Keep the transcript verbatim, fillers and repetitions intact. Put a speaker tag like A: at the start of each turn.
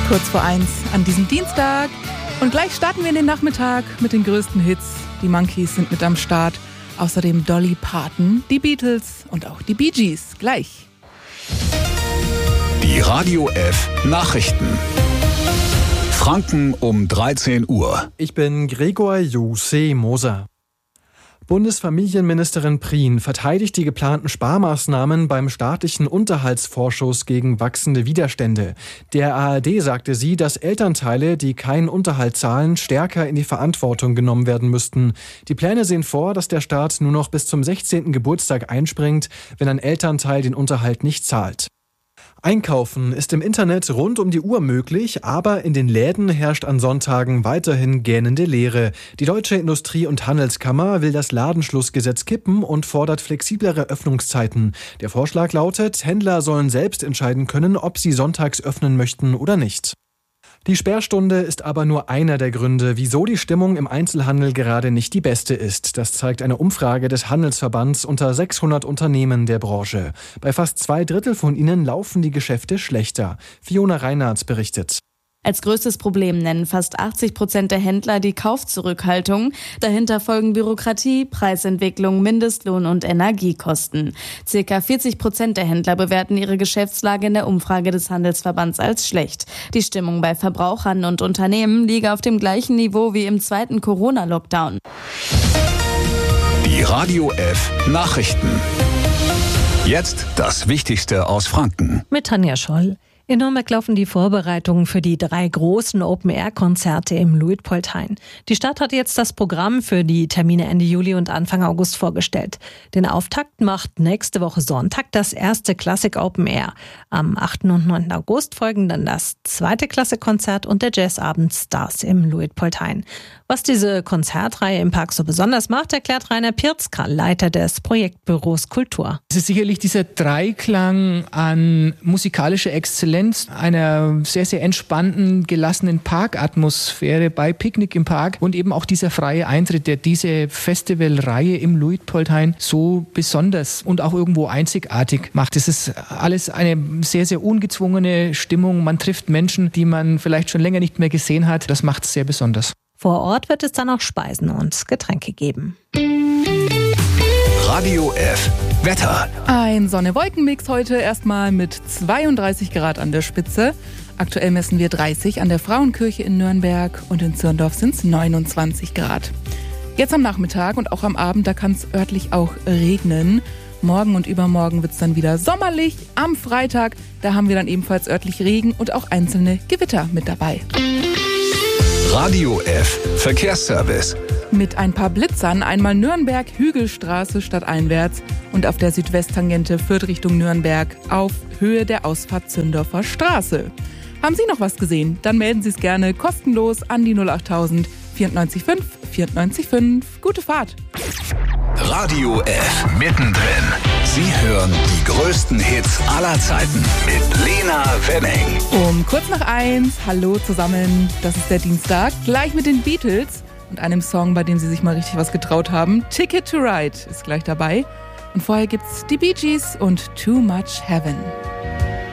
A: Kurz vor eins an diesem Dienstag. Und gleich starten wir in den Nachmittag mit den größten Hits. Die Monkees sind mit am Start. Außerdem Dolly Parton, die Beatles und auch die Bee Gees. Gleich.
B: Die Radio F Nachrichten. Franken um dreizehn Uhr.
C: Ich bin Gregor Jose Moser. Bundesfamilienministerin Prien verteidigt die geplanten Sparmaßnahmen beim staatlichen Unterhaltsvorschuss gegen wachsende Widerstände. Der A R D sagte sie, dass Elternteile, die keinen Unterhalt zahlen, stärker in die Verantwortung genommen werden müssten. Die Pläne sehen vor, dass der Staat nur noch bis zum sechzehnten Geburtstag einspringt, wenn ein Elternteil den Unterhalt nicht zahlt. Einkaufen ist im Internet rund um die Uhr möglich, aber in den Läden herrscht an Sonntagen weiterhin gähnende Leere. Die Deutsche Industrie- und Handelskammer will das Ladenschlussgesetz kippen und fordert flexiblere Öffnungszeiten. Der Vorschlag lautet, Händler sollen selbst entscheiden können, ob sie sonntags öffnen möchten oder nicht. Die Sperrstunde ist aber nur einer der Gründe, wieso die Stimmung im Einzelhandel gerade nicht die beste ist. Das zeigt eine Umfrage des Handelsverbands unter sechshundert Unternehmen der Branche. Bei fast zwei Drittel von ihnen laufen die Geschäfte schlechter. Fiona Reinhardt berichtet.
D: Als größtes Problem nennen fast achtzig Prozent der Händler die Kaufzurückhaltung. Dahinter folgen Bürokratie, Preisentwicklung, Mindestlohn und Energiekosten. Circa vierzig Prozent der Händler bewerten ihre Geschäftslage in der Umfrage des Handelsverbands als schlecht. Die Stimmung bei Verbrauchern und Unternehmen liege auf dem gleichen Niveau wie im zweiten Corona-Lockdown.
B: Die Radio F Nachrichten. Jetzt das Wichtigste aus Franken.
E: Mit Tanja Scholl. In Nürnberg laufen die Vorbereitungen für die drei großen Open-Air-Konzerte im Luitpoldhain. Die Stadt hat jetzt das Programm für die Termine Ende Juli und Anfang August vorgestellt. Den Auftakt macht nächste Woche Sonntag das erste Classic Open Air. Am achten und neunten August folgen dann das zweite Classic-Konzert und der Jazzabend Stars im Luitpoldhain. Was diese Konzertreihe im Park so besonders macht, erklärt Rainer Pirzka, Leiter des Projektbüros Kultur.
F: Es ist sicherlich dieser Dreiklang an musikalischer Exzellenz, einer sehr, sehr entspannten, gelassenen Parkatmosphäre bei Picknick im Park und eben auch dieser freie Eintritt, der diese Festivalreihe im Luitpoldhain so besonders und auch irgendwo einzigartig macht. Es ist alles eine sehr, sehr ungezwungene Stimmung. Man trifft Menschen, die man vielleicht schon länger nicht mehr gesehen hat. Das macht es sehr besonders.
E: Vor Ort wird es dann auch Speisen und Getränke geben.
B: Radio F Wetter.
A: Ein Sonne-Wolken-Mix heute erstmal mit zweiunddreißig Grad an der Spitze. Aktuell messen wir dreißig an der Frauenkirche in Nürnberg und in Zürndorf sind es neunundzwanzig Grad. Jetzt am Nachmittag und auch am Abend, da kann es örtlich auch regnen. Morgen und übermorgen wird es dann wieder sommerlich. Am Freitag, da haben wir dann ebenfalls örtlich Regen und auch einzelne Gewitter mit dabei.
B: Radio F Verkehrsservice.
A: Mit ein paar Blitzern einmal Nürnberg, Hügelstraße stadteinwärts und auf der Südwesttangente Fürth Richtung Nürnberg auf Höhe der Ausfahrt Zündorfer Straße. Haben Sie noch was gesehen? Dann melden Sie es gerne kostenlos an die null achttausend vierundneunzig fünf vierundneunzig fünf. Gute Fahrt!
B: Radio F mittendrin. Sie hören die größten Hits aller Zeiten mit Lena Wenning.
A: Um kurz nach eins, hallo zusammen, das ist der Dienstag, gleich mit den Beatles und einem Song, bei dem sie sich mal richtig was getraut haben. Ticket to Ride ist gleich dabei. Und vorher gibt's die Bee Gees und Too Much Heaven.